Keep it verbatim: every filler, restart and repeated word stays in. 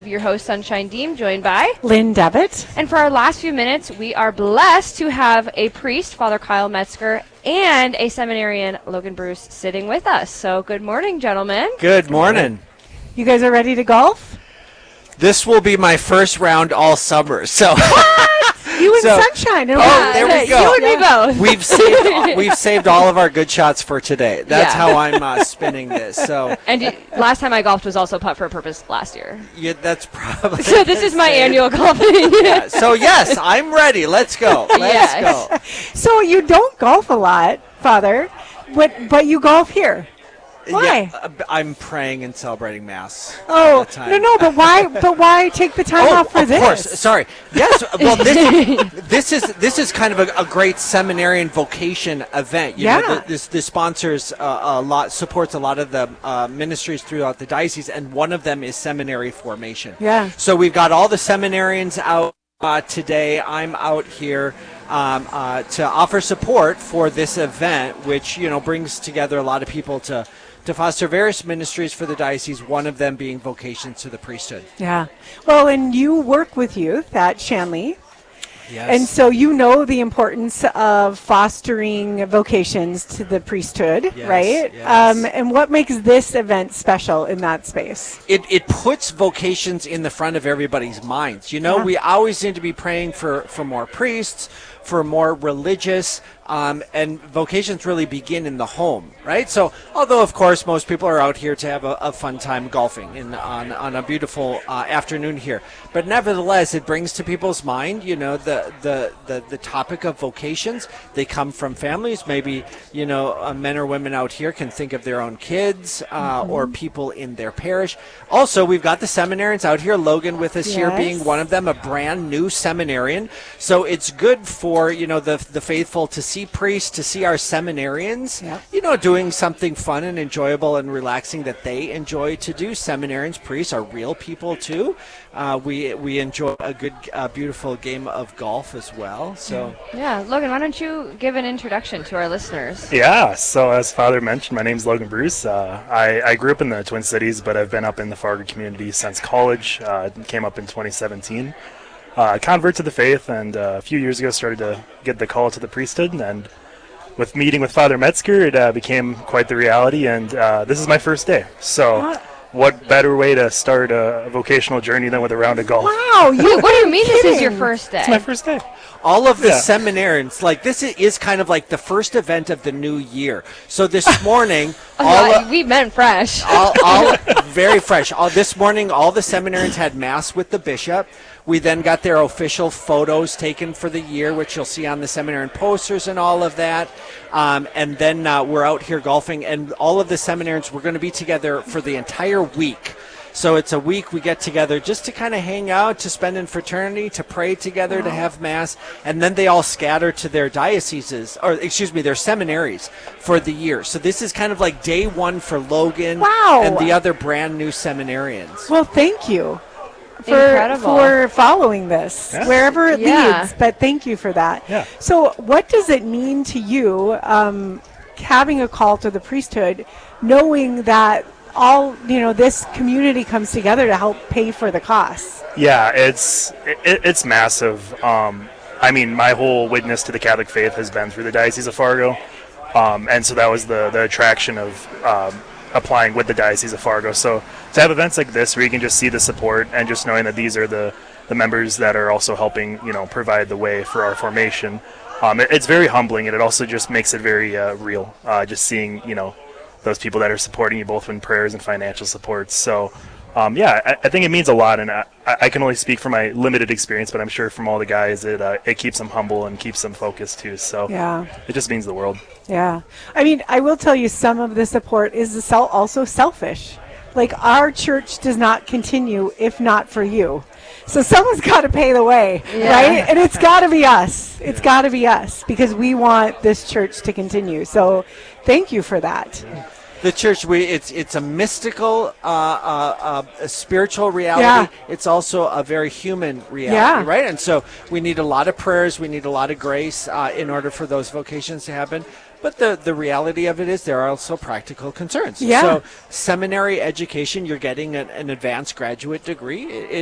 Your host, Sunshine Deem, joined by Lynn Devitt. And for our last few minutes, we are blessed to have a priest, Father Kyle Metzger, and a seminarian, Logan Bruce, sitting with us. So good morning, gentlemen. Good morning. You guys are ready to golf? This will be my first round all summer. So You and So- Sunshine. Oh, Yeah. there we go. You and me both. we've saved we've saved all of our good shots for today. That's Yeah. how I'm uh, spinning this. So And you, last time I golfed was also putt for a purpose last year. yeah, that's probably So this is my the same. annual golfing. Yeah, so yes, I'm ready. Let's go. Let's Yes. go. So you don't golf a lot, Father, but but you golf here. Why? Yeah, uh, I'm praying and celebrating Mass. Oh, all the time. no, no, but why? But why take the time Oh, off for of this? course. Sorry. Yes. Well, this, this is this is kind of a, a great seminarian vocation event. You Yeah. know, the, this this sponsors uh, a lot, supports a lot of the uh, ministries throughout the diocese, and one of them is seminary formation. Yeah. So we've got all the seminarians out uh, today. I'm out here. Um, uh, to offer support for this event, which you know brings together a lot of people to to foster various ministries for the diocese. One of them being vocations to the priesthood. Yeah. Well, and you work with youth at Shanley. Yes. And so you know the importance of fostering vocations to the priesthood, Yes, right? yes. Um, and what makes this event special in that space? It, it puts vocations in the front of everybody's minds. You know, Yeah. we always need to be praying for, for more priests, for more religious, um, and vocations really begin in the home, right? So, although, of course, most people are out here to have a, a fun time golfing in, on, on a beautiful uh, afternoon here. But nevertheless, it brings to people's mind, you know, the, the, the, the topic of vocations. They come from families. Maybe, you know, uh, men or women out here can think of their own kids uh, Mm-hmm. or people in their parish. Also, we've got the seminarians out here. Logan with us here Yes. being one of them, a brand new seminarian. So it's good for, you know, the the faithful to see priests, to see our seminarians, Yep. you know, doing something fun and enjoyable and relaxing that they enjoy to do. Seminarians, priests are real people too. Uh, we we enjoy a good, uh, beautiful game of golf as well. So Yeah, Logan, why don't you give an introduction to our listeners? Yeah, so as Father mentioned, my name's Logan Bruce. Uh, I, I grew up in the Twin Cities, but I've been up in the Fargo community since college. Uh, came up in twenty seventeen. Uh, convert to the faith, and uh, a few years ago started to get the call to the priesthood. And with meeting with Father Metzger, it uh, became quite the reality, and uh, this is my first day. So what better way to start a vocational journey than with a round of golf? Wow, you What do you mean this is your kidding? first day? It's my first day. all of the Yeah. seminarians, like this i- is kind of like the first event of the new year. So this morning, Oh, all I- of- we meant fresh. all, all very fresh. All this morning, all the seminarians had mass with the bishop. We then got their official photos taken for the year, which you'll see on the seminarian posters and all of that. Um, and then uh, we're out here golfing, and all of the seminarians, we're going to be together for the entire week. So it's a week we get together just to kind of hang out, to spend in fraternity, to pray together, to have mass, and then they all scatter to their dioceses, or excuse me, their seminaries for the year. So this is kind of like day one for Logan Wow. and the other brand new seminarians. Well, thank you for, Incredible. for following this, Yeah. wherever it Yeah. leads. But thank you for that. Yeah. So what does it mean to you um, having a call to the priesthood, knowing that all, you know, this community comes together to help pay for the costs? Yeah, it's it, it's massive. Um, I mean, my whole witness to the Catholic faith has been through the Diocese of Fargo, um, and so that was the the attraction of um, applying with the Diocese of Fargo. So to have events like this where you can just see the support and just knowing that these are the the members that are also helping, you know, provide the way for our formation, um, it, it's very humbling, and it also just makes it very uh, real. Uh, just seeing, you know, those people that are supporting you both in prayers and financial support. So, um, yeah, I, I think it means a lot, and I, I can only speak from my limited experience, but I'm sure from all the guys, it uh, it keeps them humble and keeps them focused too. So Yeah. it just means the world. Yeah. I mean, I will tell you some of the support is the sel- also selfish. Like, our church does not continue if not for you. So someone's got to pay the way, Yeah. right? And it's got to be us. It's got to be us because we want this church to continue. So thank you for that. The church, we it's it's a mystical, uh, uh, uh, a spiritual reality. Yeah. It's also a very human reality, Yeah. right? And so we need a lot of prayers. We need a lot of grace uh, in order for those vocations to happen. But the, the reality of it is there are also practical concerns. Yeah. So seminary education, you're getting an, an advanced graduate degree. It,